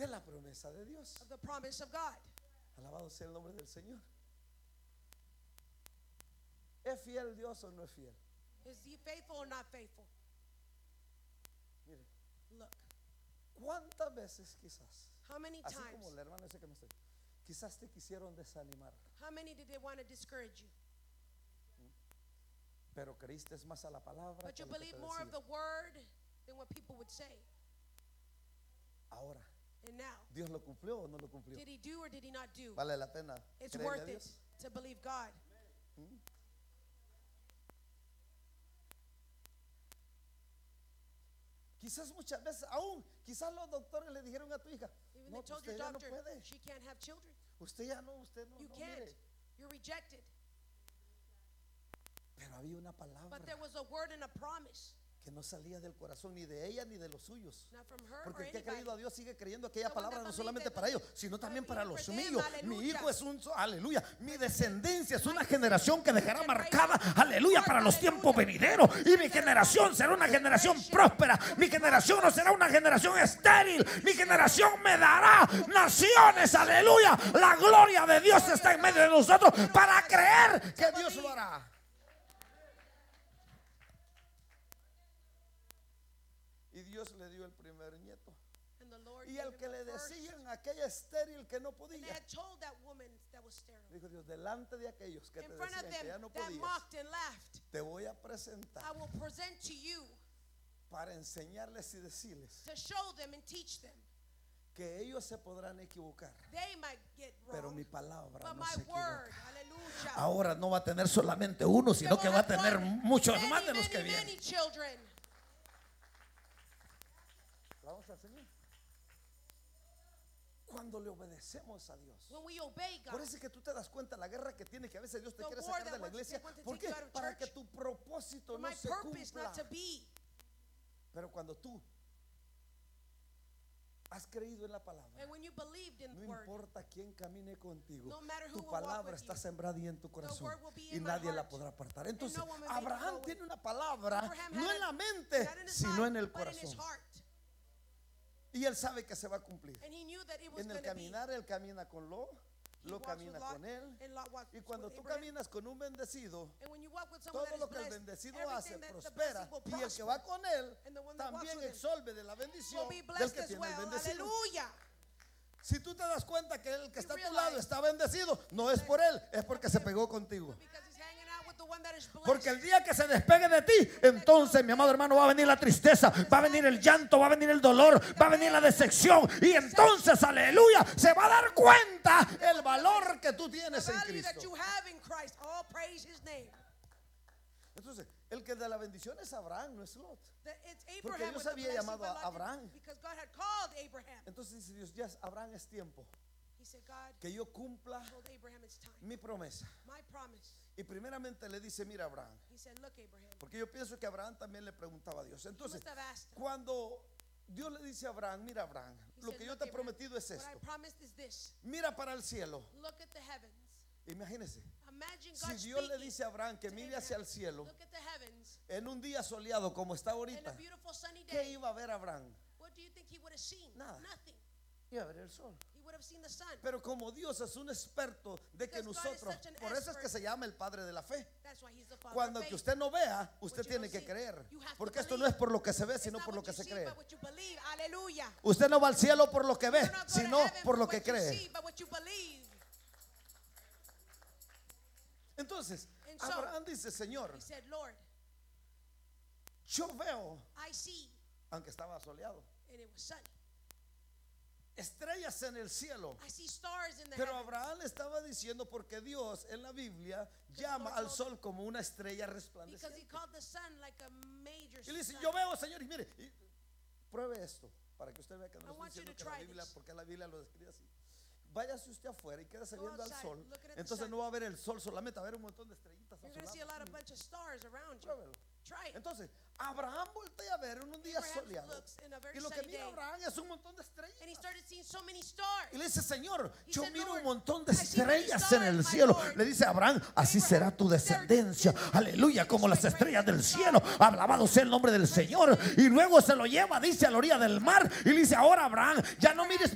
de la promesa de Dios. of the promise of God. Alabado sea el nombre del Señor. ¿Es fiel Dios o no es fiel? Is he faithful or not faithful? Mire, Look, ¿cuántas veces quizás, how many así times, como el hermano ese que me está, quizás te quisieron desanimar, how many did they want to discourage you? pero creíste más a la palabra But que you a lo que believe te more of decía? the word than what people would say. Ahora, And now, ¿Dios lo cumplió o no lo cumplió? did he do or did he not do? Vale la pena It's creerle a worth it Dios. to believe God. Quizás muchas veces, aún, quizás los doctores le dijeron a tu hija, Even no, they told your usted ya no doctor puede, she can't have children. usted ya no, You no, can't. mire. You're rejected. Pero había una palabra But there was a word and a promise, que no salía del corazón ni de ella ni de los suyos. not from her Porque or el que ha anybody. creído a Dios sigue creyendo aquella The one palabra that no believed solamente that para ellos, believed, sino también but para even los for them, míos. Mi aleluya. hijo es aleluya, mi descendencia es una generación que dejará marcada, aleluya, para los tiempos venideros. Y mi generación será una generación próspera. Mi generación no será una generación estéril. Mi generación me dará naciones, aleluya. La gloria de Dios está en medio de nosotros para creer que Dios lo hará. Y Dios le dio el primer nieto. And the Lord Y gave el him que the le first. decían aquella estéril que no And they podía, had told that woman that was sterile, dijo Dios, delante de aquellos que in te front of decían que ya them no that podías, mocked and laughed, te voy a presentar I will present to you para enseñarles y decirles to show them and teach them. que ellos se podrán equivocar, They might get pero wrong, mi palabra but no my se word, equivoca. hallelujah, Ahora no va a tener solamente uno, they sino will que va a have tener one, muchos many, más de los que many, vienen. many children. Vamos al Señor. Cuando le obedecemos a Dios. When we obey God, Por eso es que tú te das cuenta la guerra que tiene, que a veces Dios te The quiere war sacar de that la wants iglesia. to ¿Por take qué? you out of Para church. que tu propósito for no my se purpose cumpla. not to be. Pero cuando tú has creído en la palabra, And when you believed in no the word, importa quién camine contigo, no matter who tu will walk palabra with está you, sembrada y en tu corazón, word will be y in my nadie la heart, podrá apartar. Entonces, no one will make it go Abraham away. tiene una palabra Abraham no had en la it mente, not in his sino mind, en el but in his corazón. heart. Y él sabe que se va a cumplir. And he knew that it was En el going to be. caminar, él camina con Lot, He Lot walks camina with Lot, con él. and Lot walks Y cuando with tú Abraham. caminas con un bendecido, And when you walk with someone todo that lo is que el blessed, bendecido everything hace that the prospera. blessing will Y el que prosper. va con él And the one that walks también with him exolve de la bendición will be del blessed que as tiene el well. bendecido. Hallelujah. Si tú te das cuenta que el que You está a tu realize lado está bendecido, no es por él, es porque se pegó contigo. Because he's hanging out with the one that is blessed. Porque el día que se despegue de ti, entonces, mi amado hermano, va a venir la tristeza, va a venir el llanto, va a venir el dolor, va a venir la decepción. Y entonces, aleluya, se va a dar cuenta el valor que tú the tienes en value that Cristo. you have in Christ. Oh, praise his name. Entonces, el que de la bendición es Abraham, no es Lot. It's Porque Abraham Dios with the había blessing, llamado but a Lot Abraham. didn't, because God had called Abraham. Entonces dice Dios, ya Abraham, es tiempo He said, God que yo cumpla told Abraham it's time. mi promesa. My promise. Y primeramente le dice, mira Abraham, He said, look, Abraham. porque yo pienso que Abraham también le preguntaba a Dios. He Entonces, must have asked him. cuando Dios le dice a Abraham, mira Abraham, He lo said, que yo look, te he Abraham, prometido es what I esto. promised is this. Mira para el cielo. Look at the heavens. Imagínese, Imagine si God Dios le speaking dice a Abraham que to mire Abraham, hacia el cielo look at the heavens en un día soleado como está in a ahorita, beautiful sunny ¿qué day. iba a ver Abraham? What do you think he would have seen? Nada. Nothing. Iba a ver el sol. He would have seen the sun. Pero como Dios es un experto de que Because God is nosotros, such an por eso es que expert. se llama el Padre de la fe. That's why he's the father Cuando of que faith. usted no vea, usted What you tiene don't que see, creer. you have to Porque esto no believe. es por lo que se ve, It's sino not por lo what que you se see, cree. but what you believe. Hallelujah. Usted no va al cielo por lo que ve, You're not going sino to heaven por lo for que what you cree. see, but what you believe. Entonces, And so, Abraham dice, Señor, He said, Lord, yo veo, I see, aunque estaba soleado, and it was sunny. estrellas en el cielo. I see stars in the Pero heavens. Abraham estaba diciendo, porque Dios en la Biblia llama al sol como una estrella Because he resplandeciente. called the sun like a major Y le dice, sun. yo veo, Señor, y mire, y pruebe esto, para que usted vea que no I estoy want you diciendo to que la try Biblia, this. porque la Biblia lo describe así. Váyase usted afuera y quédese Go viendo al outside, sol. looking at the Entonces sun. no va a ver el sol solamente, va a ver un montón de estrellitas a You're su going to see a lado. lot of bunch of stars around you. Pruébelo. Try it. Entonces, Abraham voltea a ver en un día Abraham soleado. looks in a very Y lo que sunny mira day. Abraham es un montón de And he estrellas. started seeing so many stars. Y le dice, Señor, He yo said, miro Lord, un montón de I see many estrellas en stars, el my cielo. Lord. Le dice a Abraham, así Abraham, será tu descendencia. Aleluya, como las estrellas del cielo. Alabado sea el nombre del Señor. Y luego se lo lleva, dice, a la orilla del mar. Y le dice, ahora Abraham, ya no mires